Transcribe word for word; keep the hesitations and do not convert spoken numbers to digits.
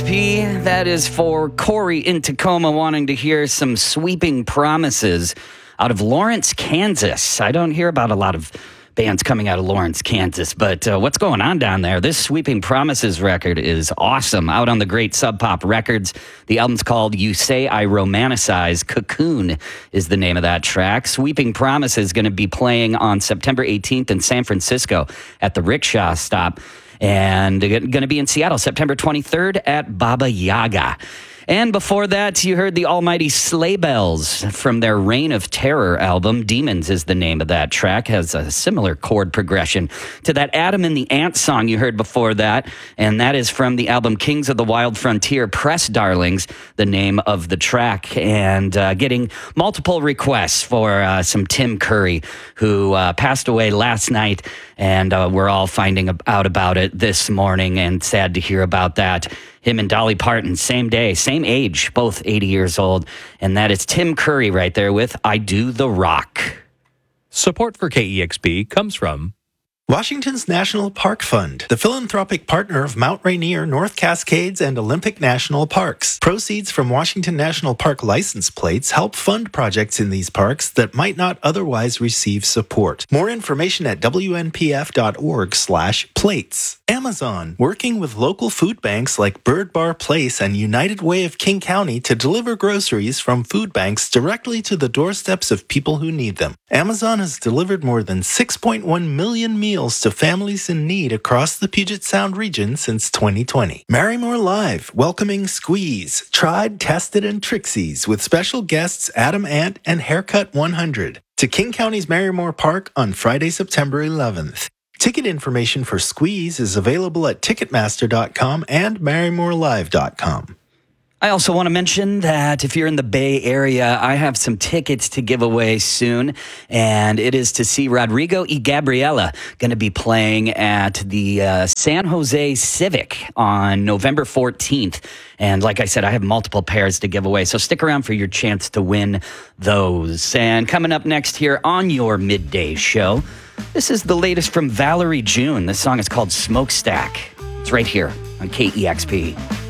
P. That is for Corey in Tacoma wanting to hear some Sweeping Promises out of Lawrence, Kansas. I don't hear about a lot of bands coming out of Lawrence, Kansas, but uh, what's going on down there? This Sweeping Promises record is awesome. Out on the great Sub Pop Records. The album's called You Say I Romanticize. Cocoon is the name of that track. Sweeping Promises is going to be playing on September eighteenth in San Francisco at the Rickshaw Stop. And going to be in Seattle, September twenty-third at Baba Yaga. And before that, you heard the almighty Sleigh Bells from their Reign of Terror album. Demons is the name of that track. Has a similar chord progression to that Adam and the Ant song you heard before that. And that is from the album Kings of the Wild Frontier, Press Darlings, the name of the track. And uh, getting multiple requests for uh, some Tim Curry, who uh, passed away last night. And uh, we're all finding out about it this morning, and sad to hear about that. Him and Dolly Parton, same day, same age, both eighty years old. And that is Tim Curry right there with I Do the Rock. Support for K E X P comes from Washington's National Park Fund, the philanthropic partner of Mount Rainier, North Cascades, and Olympic National Parks. Proceeds from Washington National Park license plates help fund projects in these parks that might not otherwise receive support. More information at W N P F dot org slash plates. Amazon, working with local food banks like Bird Bar Place and United Way of King County to deliver groceries from food banks directly to the doorsteps of people who need them. Amazon has delivered more than six point one million meals to families in need across the Puget Sound region since twenty twenty. Marymore Live, welcoming Squeeze, Tried, Tested, and Trixies with special guests Adam Ant and Haircut one hundred to King County's Marymore Park on Friday, September eleventh. Ticket information for Squeeze is available at Ticketmaster dot com and Marymore Live dot com. I also want to mention that if you're in the Bay Area, I have some tickets to give away soon, and it is to see Rodrigo y Gabriela going to be playing at the uh, San Jose Civic on November fourteenth. And like I said, I have multiple pairs to give away, so stick around for your chance to win those. And coming up next here on your midday show, this is the latest from Valerie June. This song is called Smokestack. It's right here on K E X P.